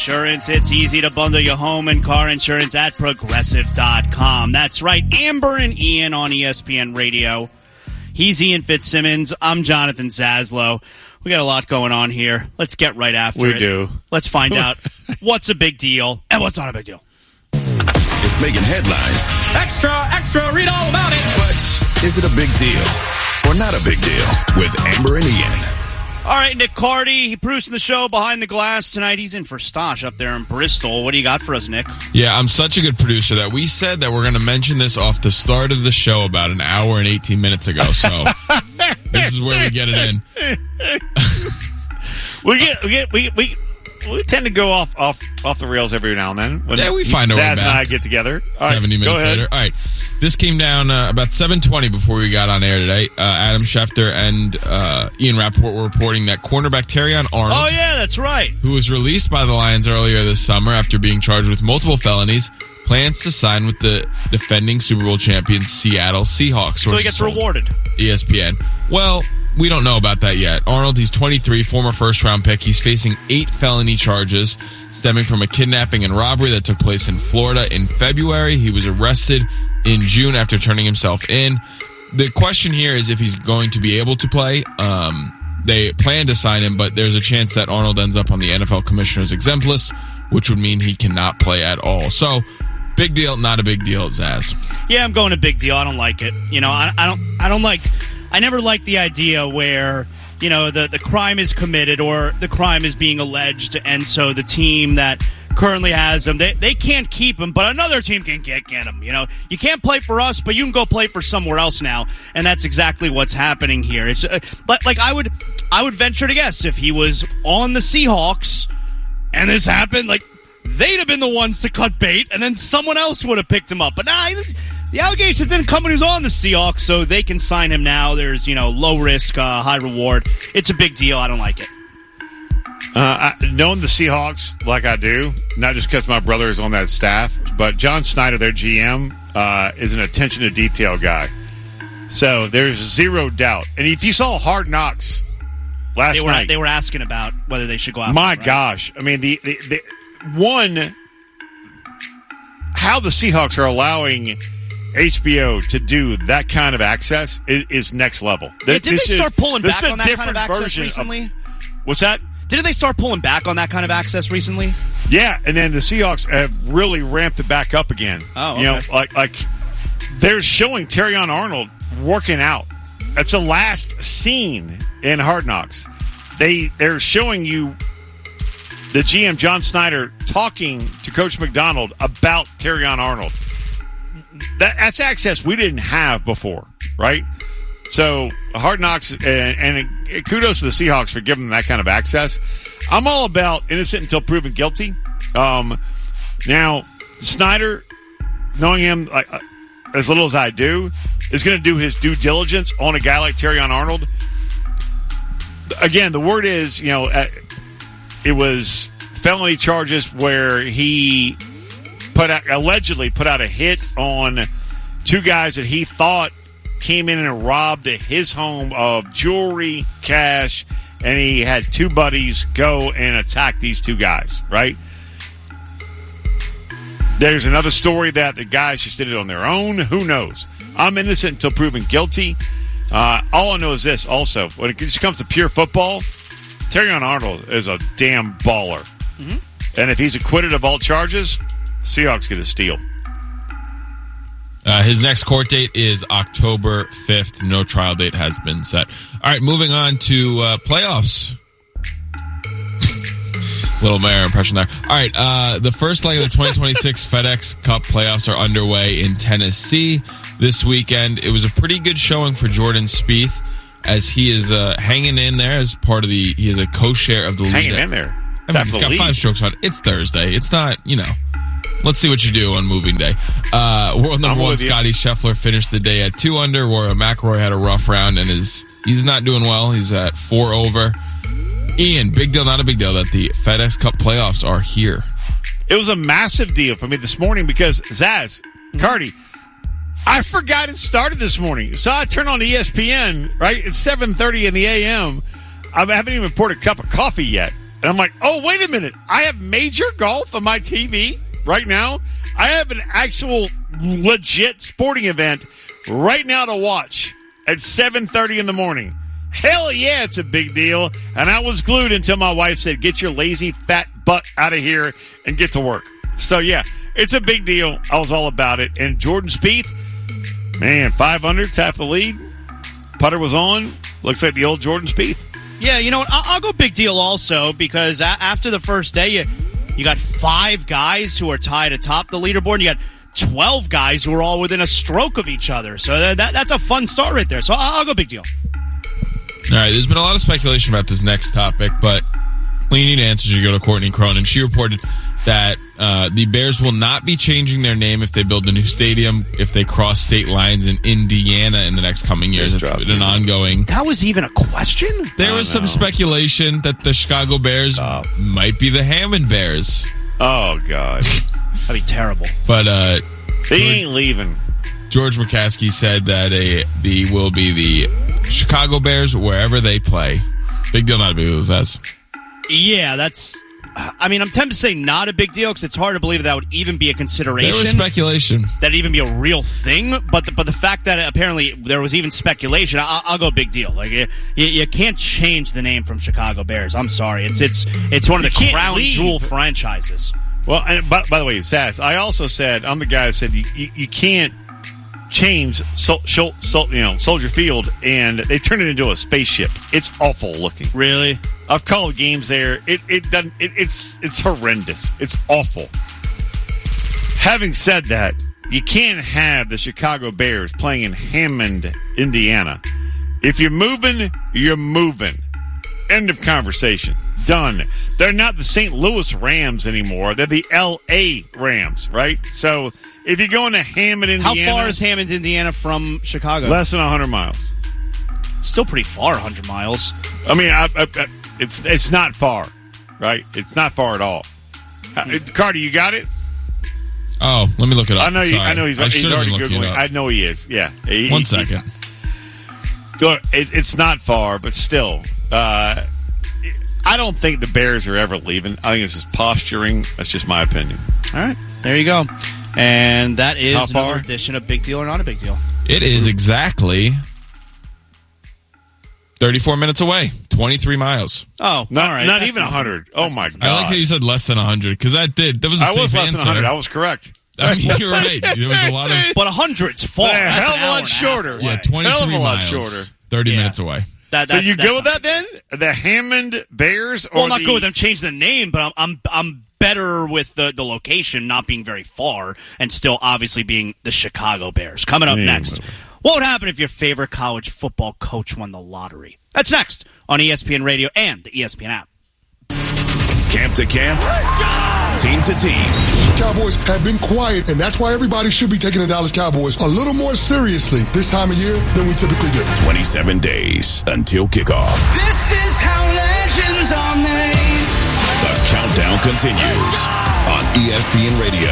insurance. It's easy to bundle your home and car insurance at Progressive.com. That's right, Amber and Ian on ESPN Radio. He's Ian Fitzsimmons. I'm Jonathan Zaslow. We got a lot going on here. Let's get right after it. We do. Let's find out what's a big deal and what's not a big deal. It's making headlines. Extra, read all about it. But is it a big deal or not a big deal with Amber and Ian? All right, Nick Cardy, he producing the show Behind the Glass tonight. He's in for Stosh up there in Bristol. What do you got for us, Nick? Yeah, I'm such a good producer that we said that we're going to mention this off the start of the show about an hour and 18 minutes ago. So this is where we get it in. We tend to go off the rails every now and then. When we find our way Zaz back. and I get together. 70 minutes later. All right. This came down about 7:20 before we got on air today. Adam Schefter and Ian Rappaport were reporting that cornerback Terrion Arnold, Oh, yeah, that's right. who was released by the Lions earlier this summer after being charged with multiple felonies, plans to sign with the defending Super Bowl champions Seattle Seahawks. So he gets rewarded. ESPN. Well, we don't know about that yet. Arnold, he's 23, former first-round pick. He's facing 8 felony charges stemming from a kidnapping and robbery that took place in Florida in February. He was arrested in June after turning himself in. The question here is if he's going to be able to play. They plan to sign him, but there's a chance that Arnold ends up on the NFL commissioner's exempt list, which would mean he cannot play at all. So, big deal, not a big deal, Zaz. Yeah, I'm going a big deal. I don't like it. You know, I never liked the idea where, you know, the crime is committed or the crime is being alleged, and so the team that currently has him, they can't keep him, but another team can get him. You know, you can't play for us, but you can go play for somewhere else now, and that's exactly what's happening here. It's like I would venture to guess if he was on the Seahawks and this happened, like they'd have been the ones to cut bait, and then someone else would have picked him up. But the allegations didn't come when he was on the Seahawks, so they can sign him now. There's, you know, low risk, high reward. It's a big deal. I don't like it. Knowing the Seahawks like I do, not just because my brother is on that staff, but John Snyder, their GM, is an attention to detail guy. So there's zero doubt. And if you saw Hard Knocks last night, they were asking about whether they should go out. My gosh. I mean, the how the Seahawks are allowing HBO to do that kind of access is next level. Did they start pulling back on that kind of access recently? What's that? Didn't they start pulling back on that kind of access recently? Yeah, and then the Seahawks have really ramped it back up again. Oh, okay. You know, like they're showing Terrion Arnold working out. That's the last scene in Hard Knocks. They're showing you the GM John Snyder talking to Coach McDonald about Terrion Arnold. That's access we didn't have before, right? So Hard Knocks, and kudos to the Seahawks for giving them that kind of access. I'm all about innocent until proven guilty. Now, Snyder, knowing him as little as I do, is going to do his due diligence on a guy like Terrion Arnold. Again, the word is, you know, it was felony charges where he allegedly put out a hit on 2 guys that he thought came in and robbed his home of jewelry, cash, and he had 2 buddies go and attack these 2 guys, right? There's another story that the guys just did it on their own. Who knows? I'm innocent until proven guilty. All I know is this also. When it just comes to pure football, Terrion Arnold is a damn baller. Mm-hmm. And if he's acquitted of all charges, Seahawks get a steal. His next court date is October 5th. No trial date has been set. All right, moving on to playoffs. Little mayor impression there. All right, the first leg of the 2026 FedEx Cup playoffs are underway in Tennessee this weekend. It was a pretty good showing for Jordan Spieth as he is hanging in there as part of the. He is a co-share of the lead. Hanging in there. I mean, he's got 5 strokes on. It's Thursday. It's not, you know. Let's see what you do on moving day. World number 1 Scotty Scheffler finished the day at 2 under. Rory McIlroy had a rough round and he's not doing well. He's at 4 over. Ian, big deal, not a big deal that the FedEx Cup playoffs are here. It was a massive deal for me this morning because Zaz, Cardi, I forgot it started this morning. So I turned on ESPN, right? It's 7:30 in the a.m. I haven't even poured a cup of coffee yet. And I'm like, oh, wait a minute. I have Major Golf on my TV right now. I have an actual legit sporting event right now to watch at 7:30 in the morning. Hell yeah, it's a big deal. And I was glued until my wife said, get your lazy fat butt out of here and get to work. So, yeah, it's a big deal. I was all about it. And Jordan Spieth, man, 5 under, half the lead. Putter was on. Looks like the old Jordan Spieth. Yeah, you know what? I'll go big deal also because after the first day, you got 5 guys who are tied atop the leaderboard, and you got 12 guys who are all within a stroke of each other. So that's a fun start right there. So I'll go big deal. All right, there's been a lot of speculation about this next topic, but when you need answers, you go to Courtney Cronin. She reported that the Bears will not be changing their name if they build a new stadium, if they cross state lines in Indiana in the next coming years. It's been an ongoing... That was even a question? There was some speculation that the Chicago Bears might be the Hammond Bears. Oh, God. That'd be terrible. But they ain't leaving. George McCaskey said that the will be the Chicago Bears wherever they play. Big deal, not a big deal, says. Yeah, that's... I mean, I'm tempted to say not a big deal because it's hard to believe that would even be a consideration. There was speculation. That'd even be a real thing. But the fact that apparently there was even speculation, I'll go big deal. Like you can't change the name from Chicago Bears. I'm sorry. It's one of the crown jewel franchises. Well, and by the way, Sass, I also said, I'm the guy that said you can't change Soldier Field, and they turned it into a spaceship. It's awful looking. Really? I've called games there. It's horrendous. It's awful. Having said that, you can't have the Chicago Bears playing in Hammond, Indiana. If you're moving, you're moving. End of conversation. Done. They're not the St. Louis Rams anymore. They're the L.A. Rams, right? So if you're going to Hammond, Indiana... How far is Hammond, Indiana from Chicago? Less than 100 miles. It's still pretty far, 100 miles. I mean, it's not far, right? It's not far at all. Cardi, you got it? Oh, let me look it up. I know he's already Googling. I know he is. Yeah. 1 second. It's not far, but still. I don't think the Bears are ever leaving. I think it's just posturing. That's just my opinion. All right. There you go. And that is another edition of Big Deal or Not a Big Deal. It is exactly 34 minutes away. 23 miles. Oh, all right. Not even 100. Oh, my God. I like how you said less than 100, because that was a safe answer. I was less than 100. I was correct. I mean, you're right. There was a lot of... But 100's far. A hell of a lot shorter. Yeah, 23 miles. Shorter. 30 minutes away. So you go with that then? The Hammond Bears? Or I'm not good with them changing the name, but I'm better with the location not being very far and still obviously being the Chicago Bears. Coming up next, what would happen if your favorite college football coach won the lottery? That's next on ESPN Radio and the ESPN app. Camp to camp, team to team. Cowboys have been quiet, and that's why everybody should be taking the Dallas Cowboys a little more seriously this time of year than we typically do. 27 days until kickoff. This is how legends are made. The countdown continues on ESPN Radio.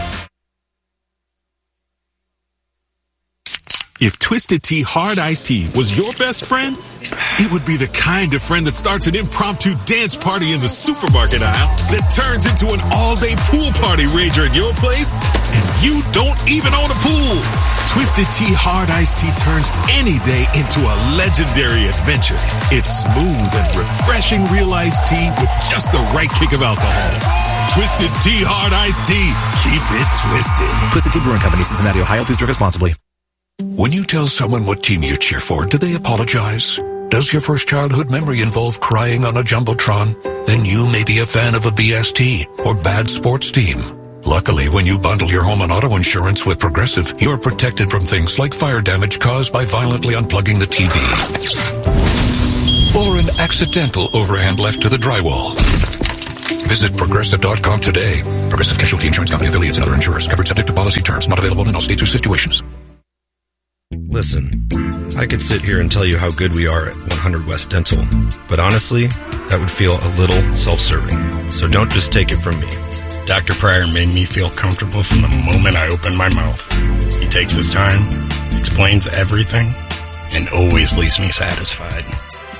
If Twisted Tea Hard Iced Tea was your best friend, it would be the kind of friend that starts an impromptu dance party in the supermarket aisle that turns into an all-day pool party rager at your place, and you don't even own a pool. Twisted Tea Hard Iced Tea turns any day into a legendary adventure. It's smooth and refreshing real iced tea with just the right kick of alcohol. Twisted Tea Hard Iced Tea. Keep it twisted. Twisted Tea Brewing Company, Cincinnati, Ohio. Please drink responsibly. When you tell someone what team you cheer for, do they apologize? Does your first childhood memory involve crying on a Jumbotron? Then you may be a fan of a BST or bad sports team. Luckily, when you bundle your home and auto insurance with Progressive, you're protected from things like fire damage caused by violently unplugging the TV. Or an accidental overhand left to the drywall. Visit Progressive.com today. Progressive Casualty Insurance Company, affiliates, and other insurers. Covered subject to policy terms. Not available in all states or situations. Listen, I could sit here and tell you how good we are at 100 West Dental, but honestly, that would feel a little self-serving. So don't just take it from me. Dr. Pryor made me feel comfortable from the moment I opened my mouth. He takes his time, explains everything, and always leaves me satisfied.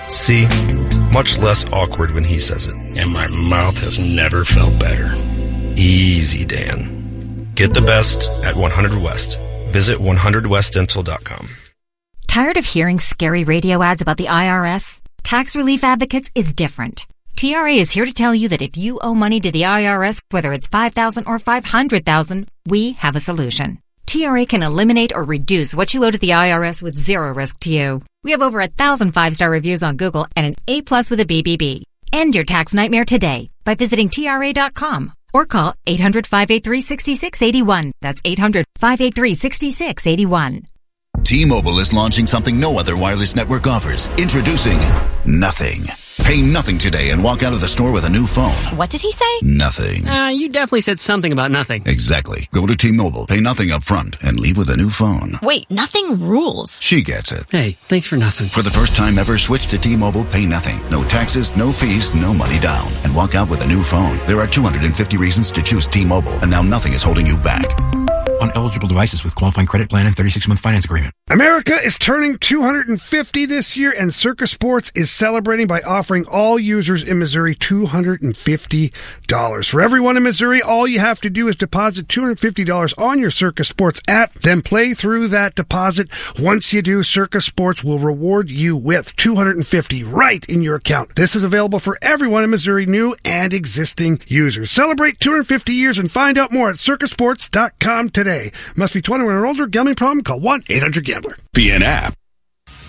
See? Much less awkward when he says it. And my mouth has never felt better. Easy, Dan. Get the best at 100 West. Visit 100westdental.com. Tired of hearing scary radio ads about the IRS? Tax Relief Advocates is different. TRA is here to tell you that if you owe money to the IRS, whether it's $5,000 or $500,000, we have a solution. TRA can eliminate or reduce what you owe to the IRS with zero risk to you. We have over 1,000 5-star reviews on Google and an A+ with a BBB. End your tax nightmare today by visiting TRA.com or call 800-583-6681. That's 800-583-6681. T-Mobile is launching something no other wireless network offers. Introducing Nothing. Pay nothing today and walk out of the store with a new phone. What did he say? Nothing. You definitely said something about nothing. Exactly. Go to T-Mobile, pay nothing up front, and leave with a new phone. Wait, nothing rules. She gets it. Hey, thanks for nothing. For the first time ever, switch to T-Mobile, pay nothing. No taxes, no fees, no money down. And walk out with a new phone. There are 250 reasons to choose T-Mobile, and now nothing is holding you back. On eligible devices with qualifying credit plan and 36-month finance agreement. America is turning 250 this year, and Circus Sports is celebrating by offering all users in Missouri $250. For everyone in Missouri, all you have to do is deposit $250 on your Circus Sports app, then play through that deposit. Once you do, Circus Sports will reward you with $250 right in your account. This is available for everyone in Missouri, new and existing users. Celebrate 250 years and find out more at circusports.com today. Must be 21 or older. Gambling problem? Call 1-800-GAMBLER. PN app.